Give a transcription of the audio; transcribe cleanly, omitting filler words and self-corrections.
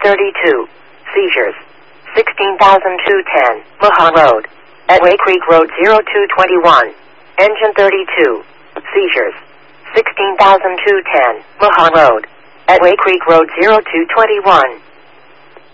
32. Seizures. 16,210. Mahan Road. Atway Creek Road 0221. Engine 32. Seizures. 16,210. Mahan Road. Atway Creek Road 0221.